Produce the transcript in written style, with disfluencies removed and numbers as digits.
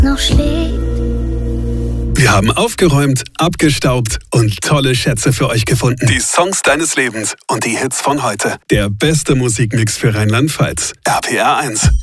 noch schlägt. Wir haben aufgeräumt, abgestaubt und tolle Schätze für euch gefunden. Die Songs deines Lebens und die Hits von heute. Der beste Musikmix für Rheinland-Pfalz. RPR 1.